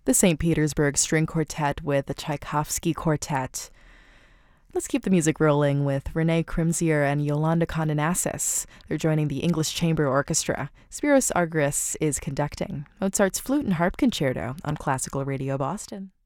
The St. Petersburg String Quartet with the Tchaikovsky Quartet. Let's keep the music rolling with Renee Crimzier and Yolanda Condonassis. They're joining the English Chamber Orchestra. Spiros Argyris is conducting Mozart's Flute and Harp Concerto on Classical Radio Boston.